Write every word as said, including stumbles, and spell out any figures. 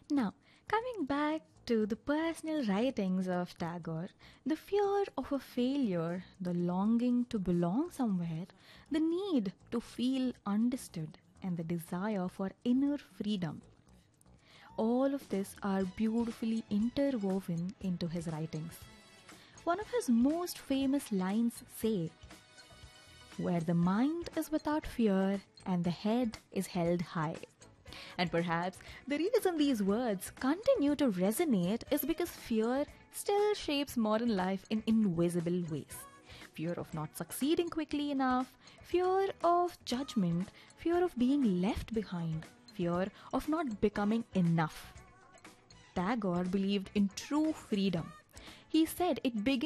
Now, coming back to the personal writings of Tagore, the fear of a failure, the longing to belong somewhere, the need to feel understood, and the desire for inner freedom, all of this are beautifully interwoven into his writings. One of his most famous lines say, "Where the mind is without fear and the head is held high." And perhaps the reason these words continue to resonate is because fear still shapes modern life in invisible ways. Fear of not succeeding quickly enough, fear of judgment, fear of being left behind, fear of not becoming enough. Tagore believed in true freedom. He said it begins